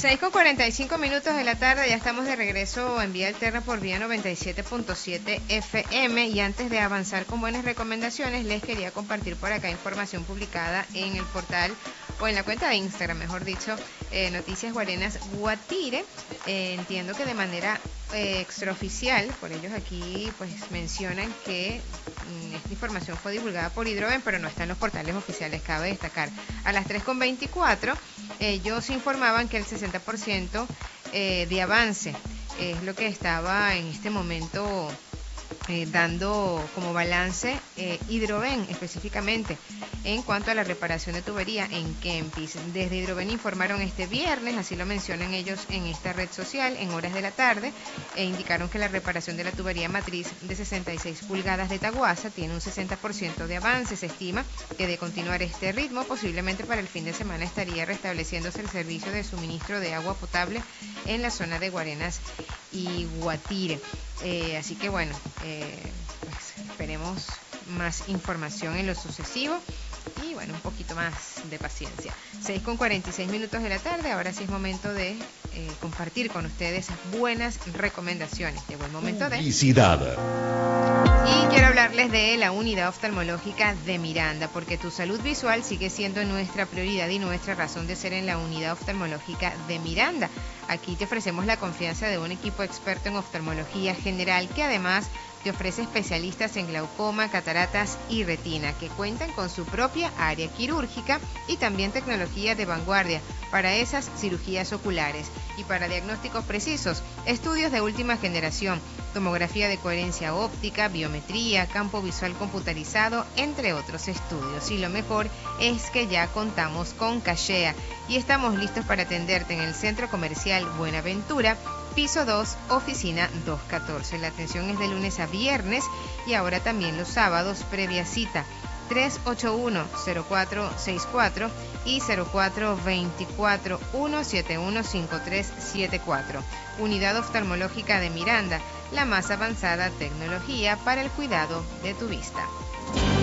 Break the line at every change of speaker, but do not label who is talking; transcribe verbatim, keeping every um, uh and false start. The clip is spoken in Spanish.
seis con cuarenta y cinco minutos de la tarde, ya estamos de regreso en Vía Alterna por Vía noventa y siete punto siete F M, y antes de avanzar con buenas recomendaciones, les quería compartir por acá información publicada en el portal o en la cuenta de Instagram, mejor dicho, eh, Noticias Guarenas Guatire. Eh, entiendo que de manera eh, extraoficial, por ellos aquí pues mencionan que mm, esta información fue divulgada por Hidroven, pero no está en los portales oficiales, cabe destacar. A las tres con veinticuatro, ellos informaban que el sesenta por ciento eh, de avance es lo que estaba en este momento Eh, dando como balance eh, Hidroven específicamente en cuanto a la reparación de tubería en Kempis. Desde Hidroven informaron este viernes, así lo mencionan ellos en esta red social, en horas de la tarde, e indicaron que la reparación de la tubería matriz de sesenta y seis pulgadas de Taguasa tiene un sesenta por ciento de avance. Se estima que de continuar este ritmo, posiblemente para el fin de semana estaría restableciéndose el servicio de suministro de agua potable en la zona de Guarenas y Guatire. Eh, así que bueno, eh, pues esperemos más información en lo sucesivo y bueno, un poquito más de paciencia. seis con cuarenta y seis minutos de la tarde, ahora sí es momento de eh, compartir con ustedes buenas recomendaciones. Llegó el momento de...
Publicidad.
Y quiero hablarles de la unidad oftalmológica de Miranda, porque tu salud visual sigue siendo nuestra prioridad y nuestra razón de ser en la unidad oftalmológica de Miranda. Aquí te ofrecemos la confianza de un equipo experto en oftalmología general que además te ofrece especialistas en glaucoma, cataratas y retina, que cuentan con su propia área quirúrgica y también tecnología de vanguardia para esas cirugías oculares. Y para diagnósticos precisos, estudios de última generación, tomografía de coherencia óptica, biometría, campo visual computarizado, entre otros estudios. Y lo mejor es que ya contamos con Cachea y estamos listos para atenderte en el Centro Comercial Buenaventura, piso dos, oficina doscientos catorce. La atención es de lunes a viernes y ahora también los sábados, previa cita tres ocho uno, cero cuatro seis cuatro y cero cuatro dos cuatro, uno siete uno cinco tres siete cuatro. Unidad Oftalmológica de Miranda, la más avanzada tecnología para el cuidado de tu vista.